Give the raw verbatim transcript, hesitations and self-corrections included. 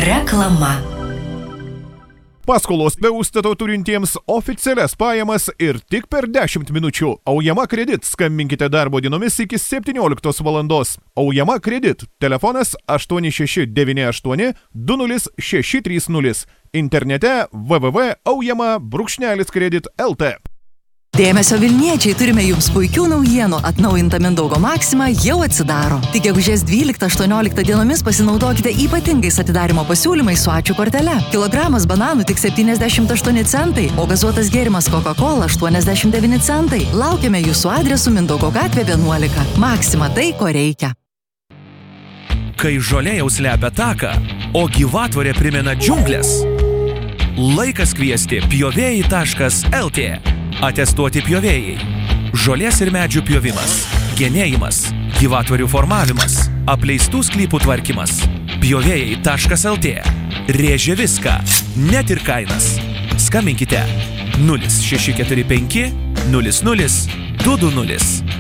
Reklama. Paskolos be užstato turintiems oficialias pajamas ir tik per dešimt minučių. Aujama Kredit. Skambinkite darbo dienomis iki septynioliktos valandos. Aujama Kredit. Telefonas aštuoni šeši devyni aštuoni du nulis šeši trys nulis. Internete w w w taškas aujama brūkšnelis kredit taškas l t. Dėmesio Vilniečiai, turime jums puikių naujienų. Atnaujinta Mindaugo Maxima jau atsidaro. Tik gegužės dvyliktą aštuonioliktą dienomis pasinaudokite ypatingais atidarimo pasiūlymais su ačiū kortele. Kilogramas bananų tik septyniasdešimt aštuoni centai, o gazuotas gėrimas Coca-Cola aštuoniasdešimt devyni centai. Laukiame jūsų adresu Mindaugo gatvė vienuolika. Maxima tai, ko reikia. Kai žolė jau slepia taką, o gyvatvorė primena džiunglės, laikas kviesti pjovėjai taškas l t. Atestuoti pjovėjai. Žolės ir medžių pjovimas, genėjimas, gyvatvorių formavimas, apleistų sklypų tvarkymas. Pjovėjai taškas l t. Rėžia viską, net ir kainas. Skambinkite nulis šeši keturi penki nulis nulis du du nulis.